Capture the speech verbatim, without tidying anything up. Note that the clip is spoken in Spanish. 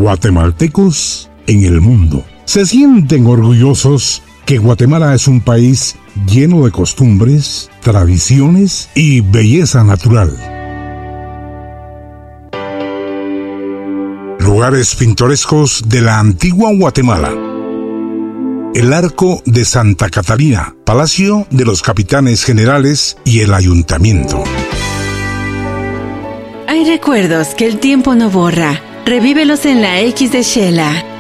guatemaltecos en el mundo. Se sienten orgullosos que Guatemala es un país lleno de costumbres, tradiciones y belleza natural. Lugares pintorescos de la antigua Guatemala. El Arco de Santa Catalina, Palacio de los Capitanes Generales y el Ayuntamiento. Hay recuerdos que el tiempo no borra. Revívelos en la X de Xela.